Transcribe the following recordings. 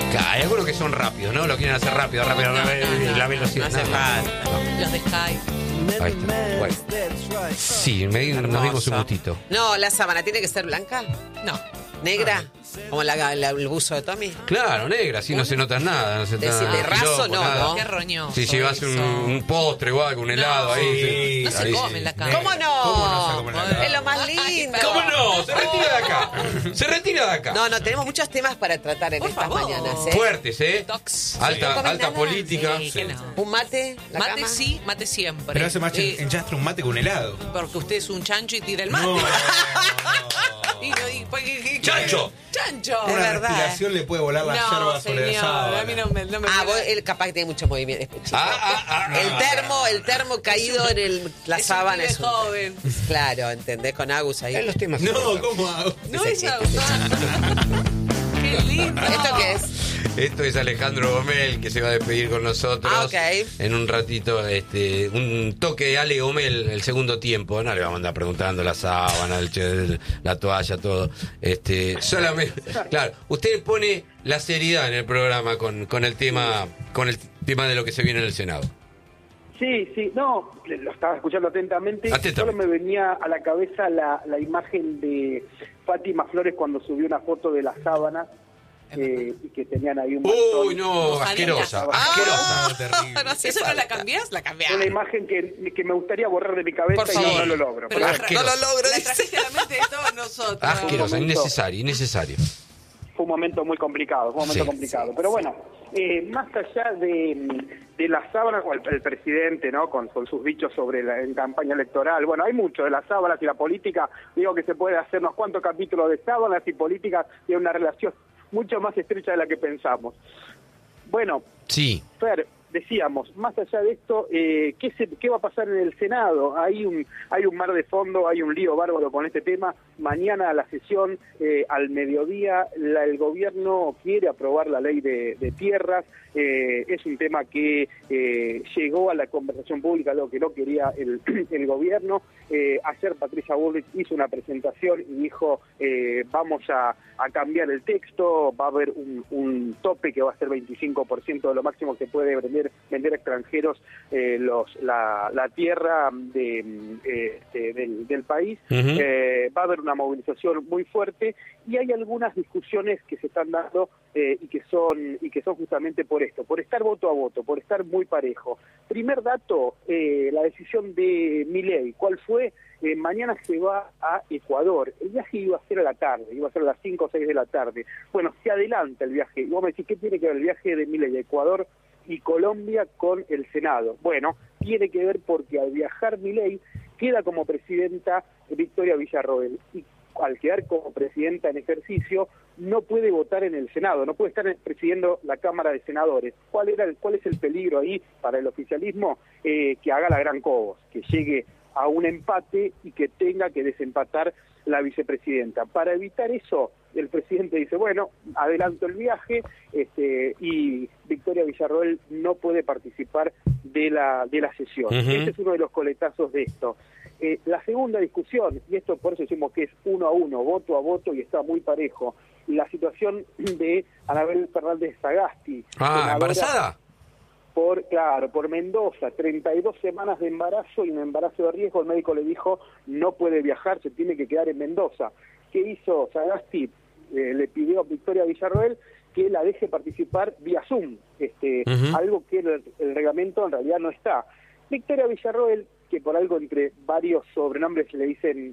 Hay algunos que son rápidos, ¿no? Lo quieren hacer rápido, la velocidad. No hace falta. Los de Sky. Ahí está. Bueno. Sí, nos dimos un gustito. No, la sábana tiene que ser blanca. No. ¿Negra? Como el buzo de Tommy. Claro, negra, así no se nota nada. No se nota de raso no, nada. ¿no? Qué roñoso. Si llevas un postre o algo, un helado ahí. No se ahí come en la cama. ¿Cómo no? ¿Cómo no se come en la cama? Es lo más lindo. ¿Cómo no? Se retira de acá. Se retira de acá. No, tenemos muchos temas para tratar en Por estas favor. mañanas, ¿eh? Fuertes, ¿eh? Tox. ¿No comes Alta nada? política. Sí, que no. ¿Un mate? ¿La Mate cama? sí, mate siempre. Pero hace más enchastre un mate con un helado. Porque usted es un chancho y tira el mate. No. ¡Chancho! ¡Chancho! Es Una verdad. respiración le puede volar la yerba sobre la señor, sábana. a mí no me Él capaz que tiene mucho movimiento. El termo caído en la sábana es es un joven. Claro, ¿entendés? Con Agus ahí. En los temas. No, ¿cómo hago? No Ese es chiste, Qué lindo. ¿Esto qué es? Esto es Alejandro Gomel, que se va a despedir con nosotros. Ah, ok. En un ratito, un toque de Ale Gomel, el segundo tiempo. No le vamos a andar preguntando la sábana, la toalla, todo. Solamente, claro, usted pone la seriedad en el programa con el tema de lo que se viene en el Senado. Sí, no, lo estaba escuchando atentamente. Solo me venía a la cabeza la imagen de Fátima Flores cuando subió una foto de la sábana y que tenían ahí un montón. Uy, no, asquerosa. Terrible. No sé, ¿eso no la cambiás? La cambiás. Una imagen que me gustaría borrar de mi cabeza Por y favor. no lo logro. Pero Pero la bueno, No lo logro, La dice. trajiste a la mente de todos nosotros. Asquerosa, momento. innecesario. fue un momento muy complicado, Sí. Pero bueno, más allá de las sábanas, o el presidente, ¿no? Con sus dichos sobre en campaña electoral, bueno, hay mucho de las sábanas y la política, digo que se puede hacer unos cuantos capítulos de sábanas y política, y una relación mucho más estrecha de la que pensamos. Bueno, Sí. Fer, decíamos, más allá de esto, ¿qué va a pasar en el Senado? Hay un mar de fondo, hay un lío bárbaro con este tema. Mañana a la sesión, al mediodía, el gobierno quiere aprobar la ley de tierras. Es un tema que llegó a la conversación pública, lo que no quería el gobierno. Ayer Patricia Bullrich hizo una presentación y dijo, vamos a cambiar el texto, va a haber un tope que va a ser 25% de lo máximo que puede vender a extranjeros la tierra del país. Uh-huh. Va a haber una movilización muy fuerte y hay algunas discusiones que se están dando y que son justamente por esto, por estar voto a voto, por estar muy parejo. Primer dato, la decisión de Milei, ¿cuál fue? Mañana se va a Ecuador. El viaje iba a ser a la tarde, iba a ser a las 5 o 6 de la tarde. Bueno, se adelanta el viaje. Y vos me decís, ¿qué tiene que ver el viaje de Milei a Ecuador y Colombia con el Senado? Bueno, tiene que ver porque al viajar Milei queda como presidenta Victoria Villarroel, y al quedar como presidenta en ejercicio no puede votar en el Senado, no puede estar presidiendo la Cámara de Senadores. ¿Cuál es el peligro ahí para el oficialismo? Que haga la gran Cobos, que llegue a un empate y que tenga que desempatar la vicepresidenta. Para evitar eso, el presidente dice, bueno, adelanto el viaje, y Victoria Villarroel no puede participar de la sesión. Uh-huh. Ese es uno de los coletazos de esto. La segunda discusión, y esto por eso decimos que es 1-1, voto a voto, y está muy parejo, la situación de Anabel Fernández Sagasti. ¿Embarazada? Por Mendoza, 32 semanas de embarazo y un embarazo de riesgo. El médico le dijo, no puede viajar, se tiene que quedar en Mendoza. ¿Qué hizo Sagasti? Le pidió a Victoria Villarroel que la deje participar vía Zoom, Uh-huh. algo que el reglamento en realidad no está. Victoria Villarroel, que por algo entre varios sobrenombres le dicen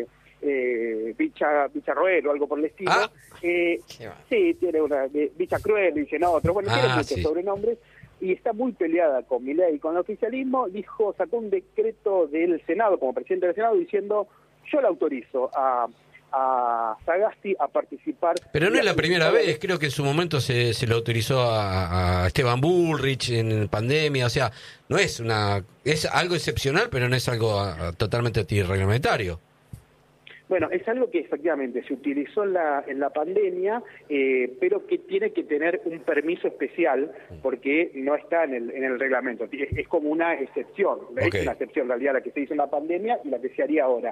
Villarroel o algo por el estilo, sí, tiene una Bicha Cruel, dicen otros, bueno, tiene muchos sobrenombres, y está muy peleada con Milei, con el oficialismo. Sacó un decreto del Senado, como presidente del Senado, diciendo, yo le autorizo a Sagasti a participar. Pero no es la primera vez, creo que en su momento se lo autorizó a Esteban Bullrich en pandemia, o sea, es algo excepcional, pero no es algo totalmente antirreglamentario. Bueno, es algo que efectivamente se utilizó en la pandemia, pero que tiene que tener un permiso especial porque no está en el reglamento. Es como una excepción, Okay. Es una excepción en realidad la que se hizo en la pandemia y la que se haría ahora.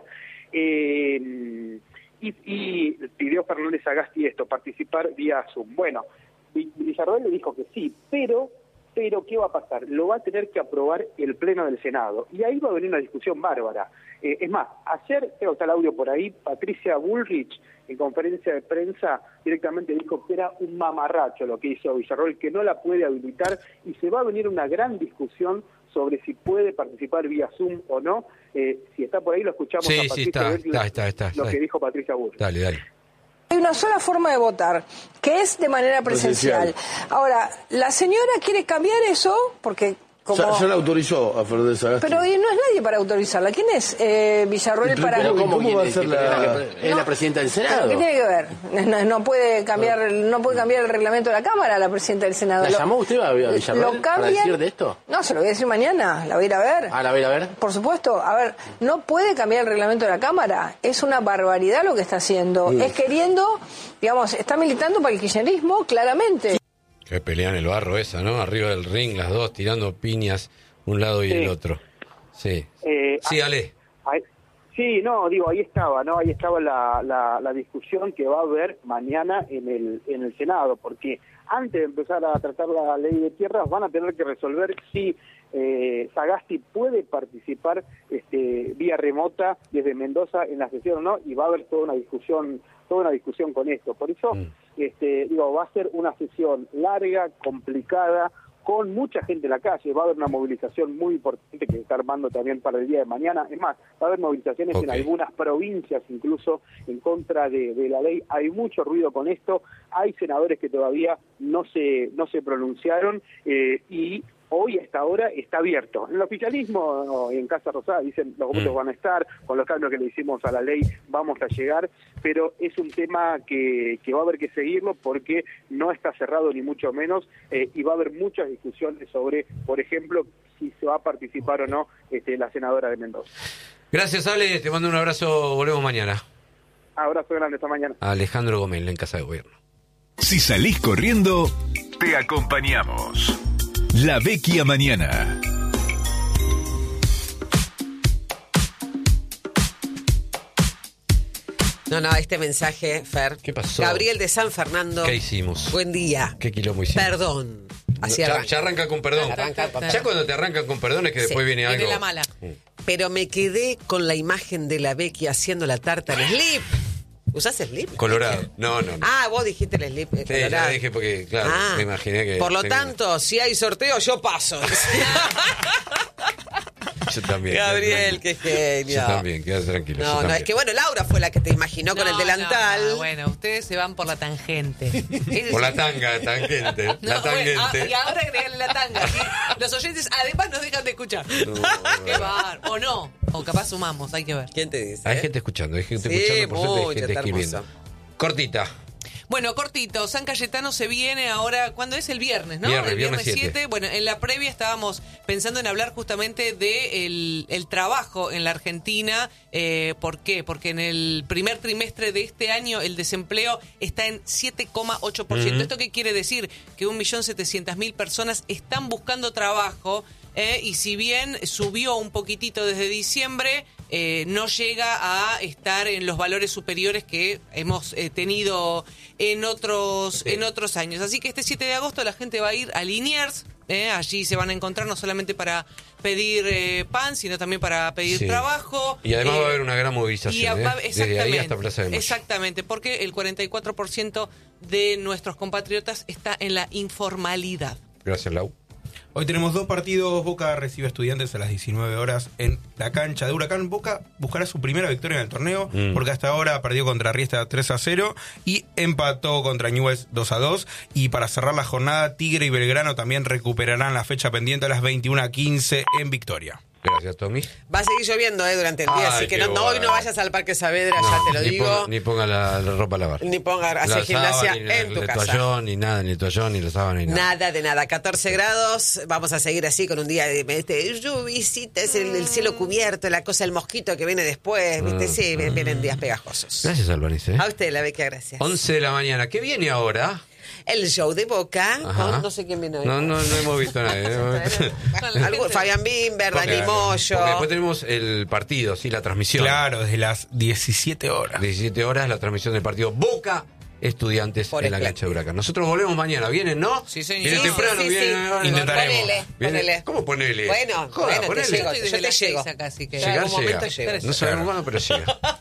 Y pidió Fernández Sagasti participar vía Zoom. Bueno, Villarroel le dijo que sí, pero ¿qué va a pasar? Lo va a tener que aprobar el Pleno del Senado. Y ahí va a venir una discusión bárbara. Es más, ayer, creo que está el audio por ahí, Patricia Bullrich, en conferencia de prensa, directamente dijo que era un mamarracho lo que hizo Villarroel, que no la puede habilitar, y se va a venir una gran discusión sobre si puede participar vía Zoom o no. Si está por ahí, lo escuchamos a Patricia está, lo que dijo Patricia Bullrich. Dale. Hay una sola forma de votar, que es de manera presencial. Ahora, la señora quiere cambiar eso porque... Ya la autorizó a Fernández Sagasti. Pero no es nadie para autorizarla. ¿Quién es Villarroel para...? Pero ¿cómo va a ser es la presidenta del Senado? ¿Qué tiene que ver? No puede cambiar el reglamento de la Cámara la presidenta del Senado. ¿La llamó usted a Villarroel para decir de esto? No, se lo voy a decir mañana. La voy a ir a ver. ¿La va a ir a ver? Por supuesto. A ver, no puede cambiar el reglamento de la Cámara. Es una barbaridad lo que está haciendo. Es queriendo, digamos, está militando para el kirchnerismo, claramente. Que pelean el barro esa, ¿no? Arriba del ring, las dos tirando piñas, un lado y el otro. Sí. Sí, Ale. Sí, no, digo, ahí estaba la discusión que va a haber mañana en el Senado, porque antes de empezar a tratar la ley de tierras van a tener que resolver si Sagasti puede participar vía remota desde Mendoza en la sesión o no, y va a haber toda una discusión con esto. Por eso, va a ser una sesión larga, complicada, con mucha gente en la calle. Va a haber una movilización muy importante que se está armando también para el día de mañana. Es más, va a haber movilizaciones en algunas provincias, incluso en contra de la ley. Hay mucho ruido con esto. Hay senadores que todavía no se pronunciaron y hoy, a esta hora, está abierto. En el oficialismo, en Casa Rosada, dicen los votos van a estar, con los cambios que le hicimos a la ley vamos a llegar, pero es un tema que va a haber que seguirlo porque no está cerrado ni mucho menos, y va a haber muchas discusiones sobre, por ejemplo, si se va a participar o no la senadora de Mendoza. Gracias, Ale, te mando un abrazo, volvemos mañana. Abrazo grande, esta mañana. Alejandro Gómez, en Casa de Gobierno. Si salís corriendo, te acompañamos. La Vecchia Mañana. No, este mensaje, Fer. ¿Qué pasó? Gabriel de San Fernando. ¿Qué hicimos? Buen día. ¿Qué quilombo hicimos? Perdón. Así ya arranca con perdón. Arranca. Ya cuando te arrancan con perdón es que después viene algo. Viene la mala. Pero me quedé con la imagen de la Vecchia haciendo la tarta en slip. ¿Usás slip? Colorado. No. Ah, vos dijiste el slip. Sí, ya dije porque, claro, me imaginé que... Por lo tanto, si hay sorteo, yo paso. Yo también. Gabriel, qué genio. Yo también, quédate tranquilo. No, es que bueno, Laura fue la que te imaginó con el delantal. No, bueno, ustedes se van por la tangente. Por la tangente. La tangente. Y ahora agregarle la tanga. ¿Sí? Los oyentes además nos dejan de escuchar. Qué bar. O no. O capaz sumamos, hay que ver. ¿Quién te dice? Hay gente escuchando, por suerte hay gente escribiendo. Cortita. Bueno, cortito, San Cayetano se viene ahora, ¿cuándo es? El viernes, ¿no? Viernes 7. Bueno, en la previa estábamos pensando en hablar justamente de el trabajo en la Argentina. ¿Por qué? Porque en el primer trimestre de este año el desempleo está en 7,8%. ¿Esto qué quiere decir? Que 1.700.000 personas están buscando trabajo. Y si bien subió un poquitito desde diciembre, no llega a estar en los valores superiores que hemos tenido en otros años. Así que este 7 de agosto la gente va a ir a Liniers. Allí se van a encontrar no solamente para pedir pan, sino también para pedir trabajo. Y además va a haber una gran movilización, desde ahí hasta Plaza de Mayo. Exactamente, porque el 44% de nuestros compatriotas está en la informalidad. Gracias, Lau. Hoy tenemos 2 partidos. Boca recibe a Estudiantes a las 19 horas en la cancha de Huracán. Boca buscará su primera victoria en el torneo, porque hasta ahora perdió contra Riestra 3-0 y empató contra Newell's 2-2. Y para cerrar la jornada, Tigre y Belgrano también recuperarán la fecha pendiente a las 21:15 en Victoria. Gracias, Tommy. Va a seguir lloviendo durante el día, así que hoy no vayas al Parque Saavedra, ya te lo digo. Ni ponga la ropa a lavar. Ni ponga a hacer gimnasia en tu casa. Ni el toallón, ni la sábana, ni nada. Nada de nada. 14 grados, vamos a seguir así con un día de lluvisitas, el cielo cubierto, la cosa del mosquito que viene después, ¿viste? Sí, vienen días pegajosos. Gracias, Albanice. A usted, la Vecchia, gracias. 11 de la mañana. ¿Qué viene ahora? El show de Boca. No sé quién viene hoy. No hemos visto a nadie. Fabián Bimber, Dani Moyo. Porque después tenemos el partido, sí, la transmisión. Claro, desde las 17 horas. 17 horas la transmisión del partido Boca Estudiantes Por en la cancha de Huracán. Nosotros volvemos mañana. ¿Vienen, no? Sí, señor. ¿Vienen temprano? Sí. ¿Vienen? Intentaremos. Ponele. ¿Cómo ponele? Bueno, Joda, te ponele. llego, Yo estoy yo desde te las llego. 6 acá, así que... Ya en Llegar algún momento llega. llego. No sabemos cuándo, pero llega.